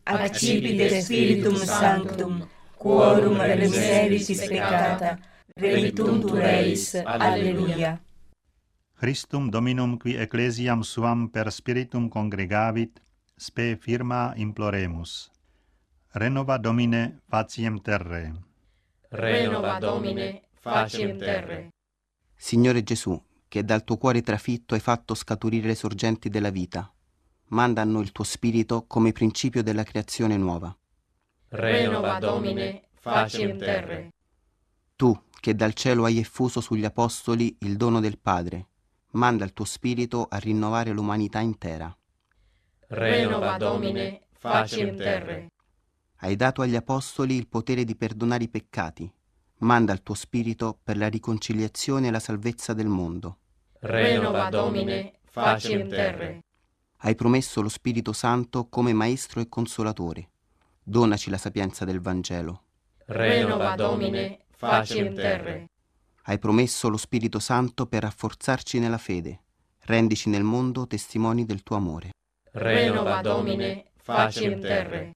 accipite Spiritum Sanctum, quorum miseris peccata, remittuntur eis. Alleluia. Christum Dominum qui ecclesiam suam per spiritum congregavit, spe firma imploremus. Renova Domine faciem terre. Renova Domine faciem terre. Signore Gesù, che dal tuo cuore trafitto hai fatto scaturire le sorgenti della vita, manda a noi il tuo Spirito come principio della creazione nuova. Renova Domine faciem terre. Tu, che dal cielo hai effuso sugli Apostoli il dono del Padre, manda il tuo Spirito a rinnovare l'umanità intera. Renova Domine faciem terre. Hai dato agli Apostoli il potere di perdonare i peccati, manda il tuo Spirito per la riconciliazione e la salvezza del mondo. Renova Domine faciem terre. Hai promesso lo Spirito Santo come Maestro e Consolatore. Donaci la sapienza del Vangelo. Renova Domine faciem terre. Hai promesso lo Spirito Santo per rafforzarci nella fede. Rendici nel mondo testimoni del tuo amore. Renova Domine faciem terre.